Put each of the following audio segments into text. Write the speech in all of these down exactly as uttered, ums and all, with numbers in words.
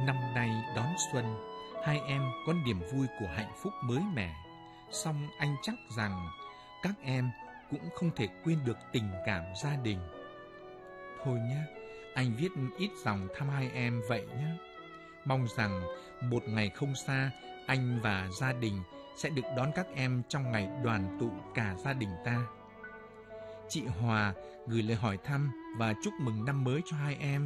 Năm nay đón xuân, hai em có niềm vui của hạnh phúc mới mẻ. Song anh chắc rằng các em cũng không thể quên được tình cảm gia đình. Thôi nhé, anh viết ít dòng thăm hai em vậy nhé. Mong rằng một ngày không xa, anh và gia đình sẽ được đón các em trong ngày đoàn tụ cả gia đình ta. Chị Hòa gửi lời hỏi thăm và chúc mừng năm mới cho hai em.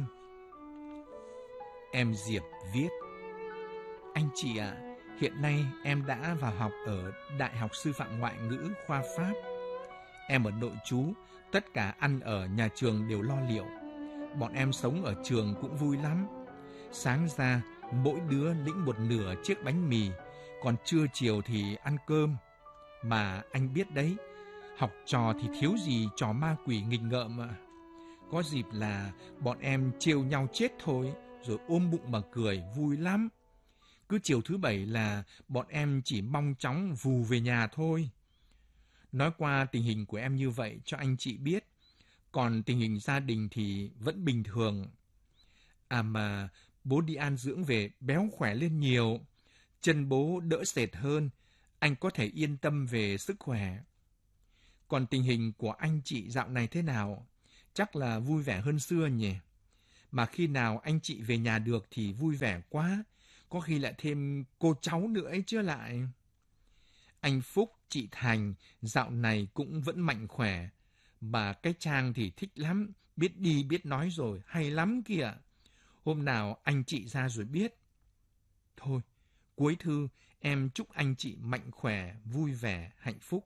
Em Diệp viết: Anh chị ạ, à, hiện nay em đã vào học ở Đại học Sư phạm Ngoại ngữ khoa Pháp. Em ở nội trú, tất cả ăn ở nhà trường đều lo liệu. Bọn em sống ở trường cũng vui lắm. Sáng ra, mỗi đứa lĩnh một nửa chiếc bánh mì, còn trưa chiều thì ăn cơm. Mà anh biết đấy, học trò thì thiếu gì trò ma quỷ nghịch ngợm ạ. Có dịp là bọn em trêu nhau chết thôi, rồi ôm bụng mà cười, vui lắm. Cứ chiều thứ bảy là bọn em chỉ mong chóng vù về nhà thôi. Nói qua tình hình của em như vậy cho anh chị biết, còn tình hình gia đình thì vẫn bình thường. À mà bố đi an dưỡng về béo khỏe lên nhiều, chân bố đỡ sệt hơn, anh có thể yên tâm về sức khỏe. Còn tình hình của anh chị dạo này thế nào? Chắc là vui vẻ hơn xưa nhỉ? Mà khi nào anh chị về nhà được thì vui vẻ quá, có khi lại thêm cô cháu nữa ấy chứ lại. Anh Phúc, chị Thành dạo này cũng vẫn mạnh khỏe, mà cái Trang thì thích lắm, biết đi biết nói rồi, hay lắm kìa. Hôm nào anh chị ra rồi biết. Thôi, cuối thư em chúc anh chị mạnh khỏe, vui vẻ, hạnh phúc.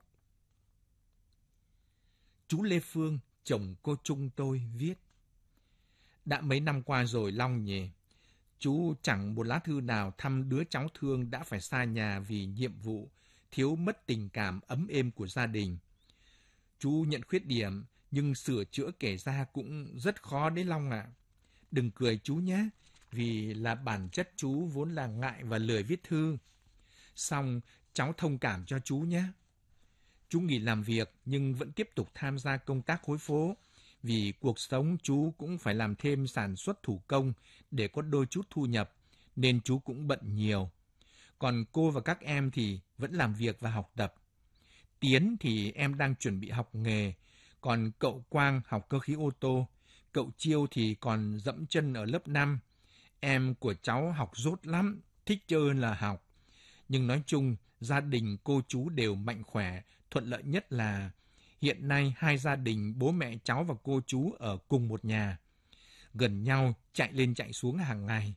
Chú Lê Phương, chồng cô Trung tôi viết: Đã mấy năm qua rồi Long nhỉ? Chú chẳng một lá thư nào thăm đứa cháu thương đã phải xa nhà vì nhiệm vụ, thiếu mất tình cảm ấm êm của gia đình. Chú nhận khuyết điểm, nhưng sửa chữa kể ra cũng rất khó đấy Long ạ. À. Đừng cười chú nhé, vì là bản chất chú vốn là ngại và lười viết thư. Xong, cháu thông cảm cho chú nhé. Chú nghỉ làm việc nhưng vẫn tiếp tục tham gia công tác khối phố, vì cuộc sống chú cũng phải làm thêm sản xuất thủ công để có đôi chút thu nhập, nên chú cũng bận nhiều. Còn cô và các em thì vẫn làm việc và học tập. Tiến thì em đang chuẩn bị học nghề, còn cậu Quang học cơ khí ô tô, cậu Chiêu thì còn dẫm chân ở lớp năm. Em của cháu học dốt lắm, thích chơi hơn là học. Nhưng nói chung, gia đình cô chú đều mạnh khỏe, thuận lợi nhất là hiện nay hai gia đình bố mẹ cháu và cô chú ở cùng một nhà, gần nhau chạy lên chạy xuống hàng ngày.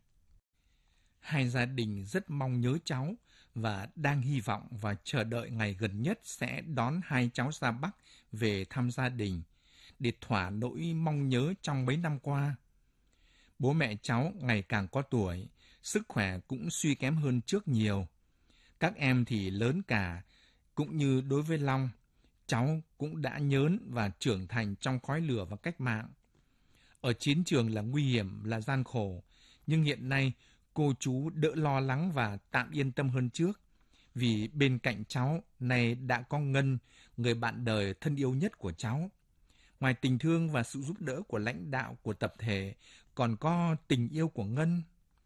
Hai gia đình rất mong nhớ cháu và đang hy vọng và chờ đợi ngày gần nhất sẽ đón hai cháu ra Bắc về thăm gia đình để thỏa nỗi mong nhớ trong mấy năm qua. Bố mẹ cháu ngày càng có tuổi, sức khỏe cũng suy kém hơn trước nhiều. Các em thì lớn cả, cũng như đối với Long, cháu cũng đã nhớn và trưởng thành trong khói lửa và cách mạng. Ở chiến trường là nguy hiểm, là gian khổ, nhưng hiện nay cô chú đỡ lo lắng và tạm yên tâm hơn trước, vì bên cạnh cháu này đã có Ngân, người bạn đời thân yêu nhất của cháu. Ngoài tình thương và sự giúp đỡ của lãnh đạo của tập thể, còn có tình yêu của Ngân.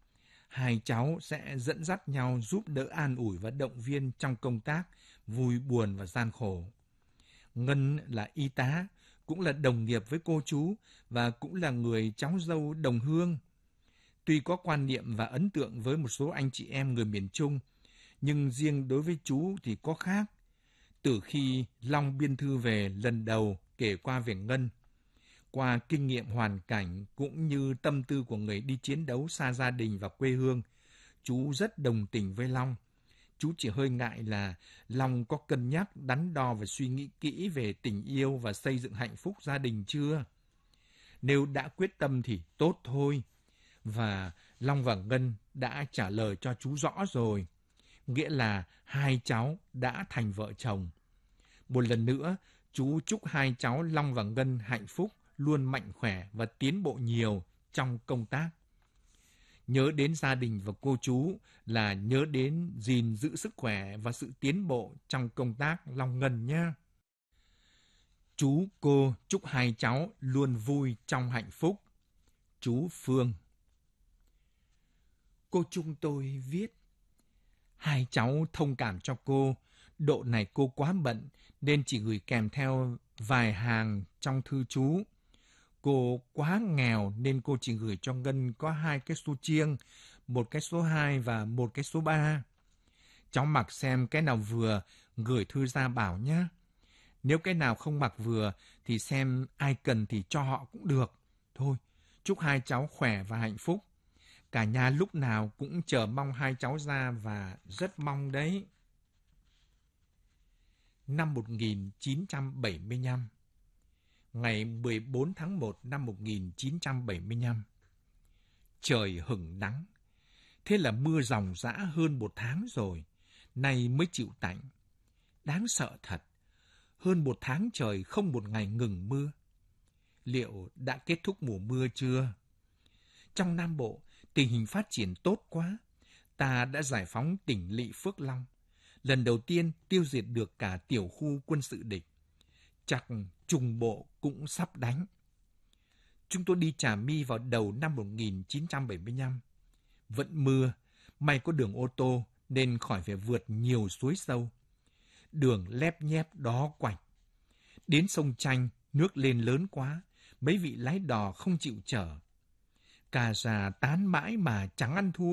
Hai cháu sẽ dẫn dắt nhau giúp đỡ an ủi và động viên trong công tác, vui buồn và gian khổ. Ngân là y tá, cũng là đồng nghiệp với cô chú và cũng là người cháu dâu đồng hương. Tuy có quan niệm và ấn tượng với một số anh chị em người miền Trung, nhưng riêng đối với chú thì có khác. Từ khi Long biên thư về lần đầu kể qua về Ngân, qua kinh nghiệm hoàn cảnh cũng như tâm tư của người đi chiến đấu xa gia đình và quê hương, chú rất đồng tình với Long. Chú chỉ hơi ngại là Long có cân nhắc, đắn đo và suy nghĩ kỹ về tình yêu và xây dựng hạnh phúc gia đình chưa? Nếu đã quyết tâm thì tốt thôi. Và Long và Ngân đã trả lời cho chú rõ rồi. Nghĩa là hai cháu đã thành vợ chồng. Một lần nữa, chú chúc hai cháu Long và Ngân hạnh phúc, luôn mạnh khỏe và tiến bộ nhiều trong công tác. Nhớ đến gia đình và cô chú là nhớ đến gìn giữ sức khỏe và sự tiến bộ trong công tác Long Ngân nhé. Chú cô chúc hai cháu luôn vui trong hạnh phúc. Chú Phương. Cô Trung tôi viết. Hai cháu thông cảm cho cô, độ này cô quá bận nên chỉ gửi kèm theo vài hàng trong thư chú. Cô quá nghèo nên cô chỉ gửi cho Ngân có hai cái số chiêng, một cái số hai và một cái số ba. Cháu mặc xem cái nào vừa, gửi thư ra bảo nhé. Nếu cái nào không mặc vừa thì xem ai cần thì cho họ cũng được. Thôi, chúc hai cháu khỏe và hạnh phúc. Cả nhà lúc nào cũng chờ mong hai cháu ra và rất mong đấy. Năm một nghìn chín trăm bảy mươi lăm, ngày mười bốn tháng một năm một nghìn chín trăm bảy mươi lăm, trời hửng nắng. Thế là mưa ròng rã hơn một tháng rồi, nay mới chịu tạnh. Đáng sợ thật, hơn một tháng trời không một ngày ngừng mưa. Liệu đã kết thúc mùa mưa chưa? Trong Nam Bộ, tình hình phát triển tốt quá. Ta đã giải phóng tỉnh lỵ Phước Long. Lần đầu tiên tiêu diệt được cả tiểu khu quân sự địch. Chắc Trung Bộ cũng sắp đánh. Chúng tôi đi Trà My vào đầu năm một nghìn chín trăm bảy mươi lăm. Vẫn mưa, may có đường ô tô nên khỏi phải vượt nhiều suối sâu. Đường lép nhép đó quạnh. Đến sông Chanh, nước lên lớn quá, mấy vị lái đò không chịu chở. Cà rà tán mãi mà chẳng ăn thua.